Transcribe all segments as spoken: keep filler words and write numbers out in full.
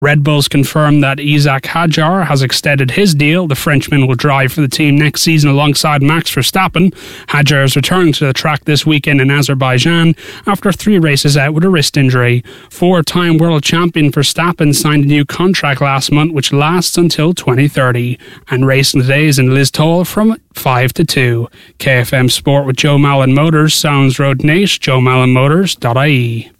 Red Bulls confirmed that Isaac Hadjar has extended his deal. The Frenchman will drive for the team next season alongside Max Verstappen. Hadjar is returning to the track this weekend in Azerbaijan after three races out with a wrist injury. Four-time world champion Verstappen signed a new contract last month which lasts until twenty thirty. And racing today is in Listowel from five to two. K F M Sport with Joe Mallon Motors, Sounds Road Nate, joe mallon motors dot I E.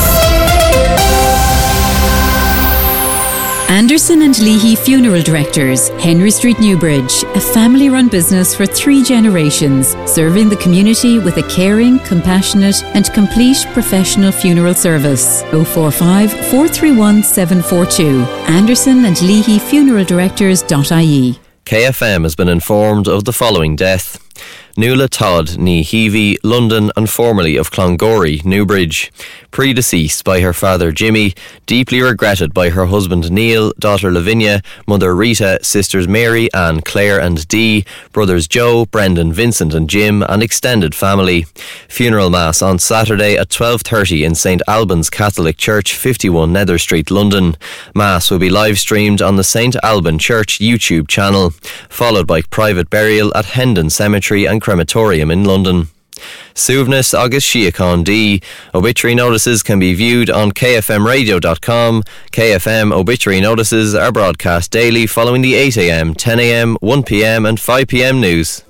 Anderson and Leahy Funeral Directors, Henry Street, Newbridge, a family-run business for three generations, serving the community with a caring, compassionate and complete professional funeral service. oh four five, four three one, seven four two. Anderson and Leahy Funeral Directors dot I E. K F M has been informed of the following death. Nuala Todd, ní Heavey, London and formerly of Clongorry, Newbridge. Predeceased by her father Jimmy, deeply regretted by her husband Neil, daughter Lavinia, mother Rita, sisters Mary, Anne, Claire and Dee, brothers Joe, Brendan, Vincent and Jim and extended family. Funeral Mass on Saturday at twelve thirty in St Albans Catholic Church, fifty-one Nether Street, London. Mass will be live streamed on the St Alban Church YouTube channel, followed by private burial at Hendon Cemetery and Crematorium in London. Suivnus August Shiacon D. Obituary notices can be viewed on k f m radio dot com. K F M obituary notices are broadcast daily following the eight a m, ten a m, one p m and five p m news.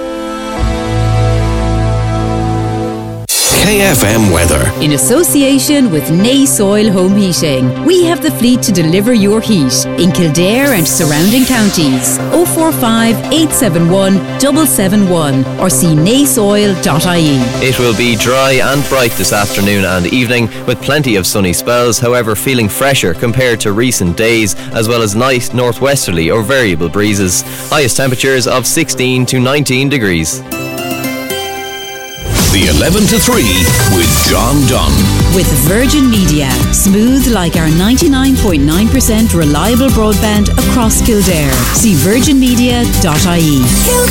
K F M weather. In association with Nace Oil Home Heating, we have the fleet to deliver your heat in Kildare and surrounding counties. oh four five, eight seven one, seven seven one or see nace oil dot I E. It will be dry and bright this afternoon and evening with plenty of sunny spells, however feeling fresher compared to recent days, as well as nice northwesterly or variable breezes. Highest temperatures of sixteen to nineteen degrees. The eleven to three with John Dunn. With Virgin Media, smooth like our ninety-nine point nine percent reliable broadband across Kildare. See virgin media dot I E.